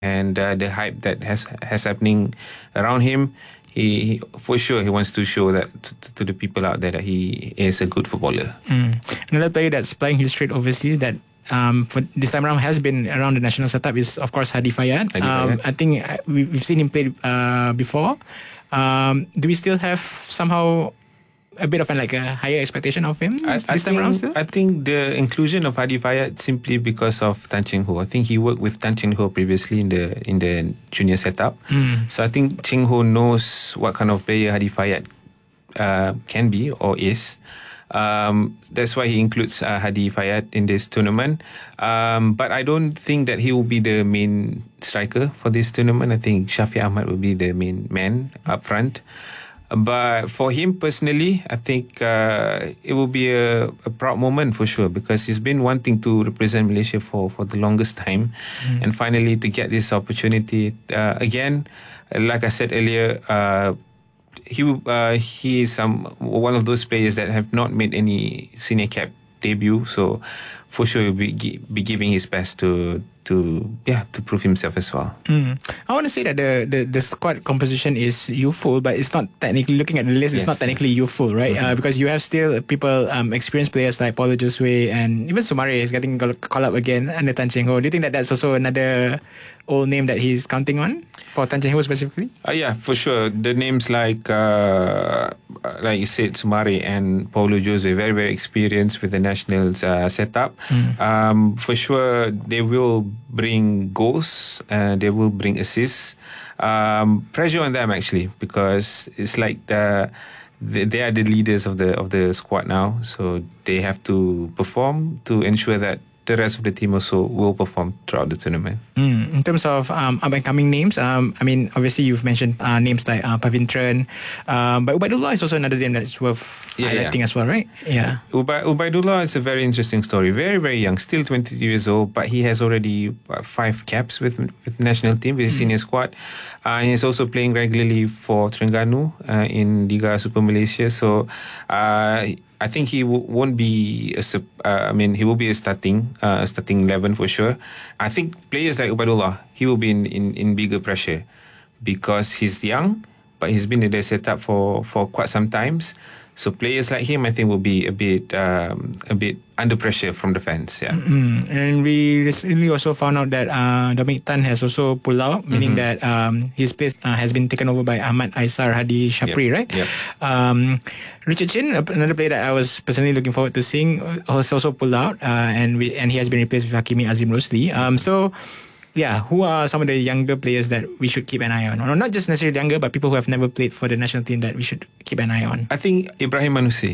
and the hype that has happening around him, he for sure he wants to show that to the people out there that he is a good footballer. Another player that's playing his straight overseas that for this time around has been around the national setup is of course Hadi Fayad. I think we've seen him play before. Do we still have somehow a bit of a higher expectation of him this time around still? I think the inclusion of Hadi Fayad simply because of Tan Cheng Ho. I think he worked with Tan Cheng Ho previously in the junior setup. So I think Cheng Ho knows what kind of player Hadi Fayad can be or is. That's why he includes Hadi Fayad in this tournament. But I don't think that he will be the main striker for this tournament. I think Shafi Ahmad will be the main man up front. But for him personally, I think it will be a proud moment for sure, because he's been wanting to represent Malaysia for the longest time. And finally to get this opportunity again, like I said earlier, he is one of those players that have not made any senior cap debut, so for sure he'll be giving his best to prove himself as well. I want to say that the squad composition is youthful, but it's not technically, looking at the list, it's not technically youthful, right? Because you have still people, experienced players like Paulo Josue and even Sumare is getting called up again under Tan Cheng Ho. Do you think that that's also another old name that he's counting on for Tan Cheng Ho specifically? Yeah, for sure. The names like you said, Sumare and Paulo Josue, very, very experienced with the national setup. For sure, they will bring goals, they will bring assists. Pressure on them actually, because it's like they are the leaders of the squad now, so they have to perform to ensure that the rest of the team also will perform throughout the tournament. In terms of up-and-coming names, I mean, obviously you've mentioned names like Pavitran, but Ubaidullah is also another name that's worth highlighting as well, right? Yeah. Ubaidullah is a very interesting story. Very, very young, still 20 years old, but he has already 5 caps with the national team, with the senior squad. And he's also playing regularly for Terengganu in Liga Super Malaysia. So I think he won't be he will be a starting 11 for sure. I think players like Ubaidullah, he will be in bigger pressure because he's young, but he's been in the setup for quite some times. So players like him, I think, will be a bit under pressure from the fans. Yeah. And we recently also found out that Dominic Tan has also pulled out, meaning that his place has been taken over by Ahmad Aisar Hadi Shapri, right? Yep. Richard Chin, another player that I was personally looking forward to seeing, has also pulled out, and he has been replaced with Hakimi Azim Rosli. So, yeah, who are some of the younger players that we should keep an eye on? Or not just necessarily younger, but people who have never played for the national team that we should keep an eye on. I think Ibrahim Manusi,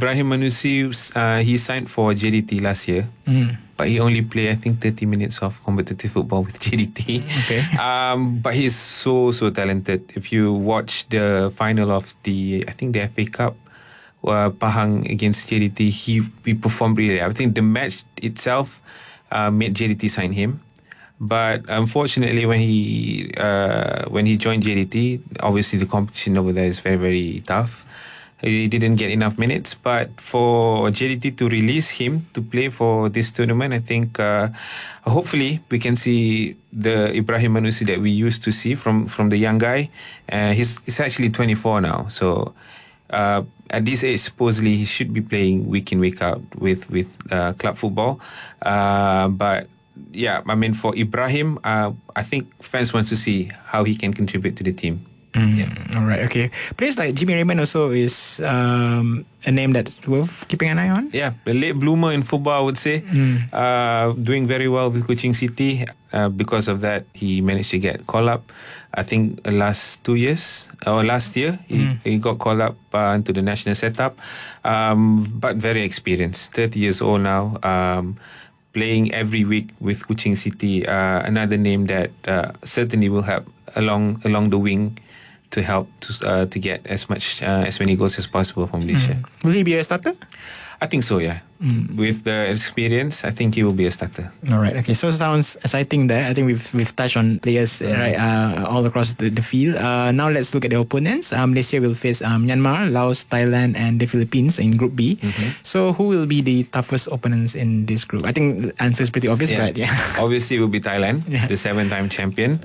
he signed for JDT last year, but he only played, I think, 30 minutes of competitive football with JDT. Okay. But he's so talented. If you watch the final of the FA Cup, Pahang against JDT, he performed really. I think the match itself made JDT sign him. But unfortunately, when he joined JDT, obviously the competition over there is very, very tough. He didn't get enough minutes. But for JDT to release him to play for this tournament, I think hopefully we can see the Ibrahim Manusi that we used to see from the young guy. He's actually 24 now, so at this age, supposedly he should be playing week in, week out with club football. But yeah, I mean, for Ibrahim, I think fans want to see how he can contribute to the team. All right, okay. Players like Jimmy Raymond also is a name that's worth keeping an eye on. Yeah, a late bloomer in football, I would say. Doing very well with Kuching City. Because of that, he managed to get called up. I think last year, he got called up into the national setup. But very experienced, 30 years old now. Playing every week with Kuching City. Another name that certainly will help along the wing to help to get as many goals as possible from Malaysia. Will he be a starter? I think so, yeah. With the experience, I think he will be a starter. All right. Okay. So sounds exciting there. I think we've touched on players right all across the field. Now let's look at the opponents. Malaysia will face Myanmar, Laos, Thailand, and the Philippines in Group B. So who will be the toughest opponents in this group? I think the answer is pretty obvious, but yeah. Obviously, it will be Thailand, the 7-time champion.